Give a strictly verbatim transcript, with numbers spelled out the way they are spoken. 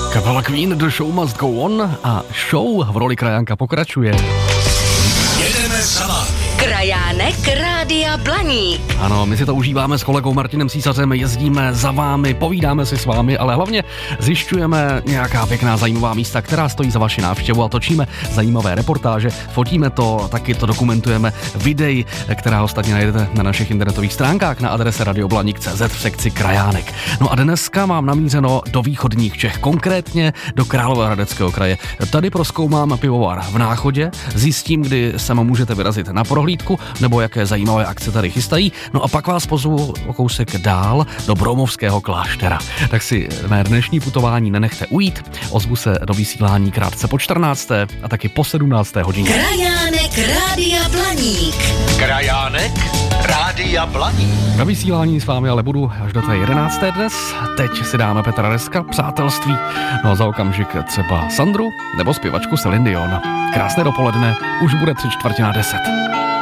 Kapela Queen, The Show Must Go On a show v roli krajánka pokračuje. Jedeme za vámi. Krajánek Rádia Blaník. Ano, my si to užíváme s kolegou Martinem Císařem, jezdíme za vámi, povídáme si s vámi, ale hlavně zjišťujeme nějaká pěkná zajímavá místa, která stojí za vaši návštěvu a točíme zajímavé reportáže, fotíme to, taky to dokumentujeme videí, která ostatně najdete na našich internetových stránkách na adrese radioblaník tečka cé zet v sekci Krajánek. No a dneska mám namířeno do východních Čech, konkrétně do Královéhradeckého kraje. Tady prozkoumám pivovar v Náchodě, zjistím, kdy se můžete vyrazit na prohlídku, nebo jaké zajímavé akce tady chystají. No a pak vás pozvu o kousek dál do Broumovského kláštera. Tak si mé dnešní putování nenechte ujít. Ozvu se do vysílání krátce po čtrnácté a taky po sedmnácté hodině. Krajánek Rádia Blaník. Krajánek Rádia Blaník. Na vysílání s vámi ale budu až do té jedenácté dnes. Teď si dáme Petra Reska, Přátelství. No a za okamžik třeba Sandru nebo zpěvačku Celine Dion. Krásné dopoledne, už bude tři čtvrtě na deset.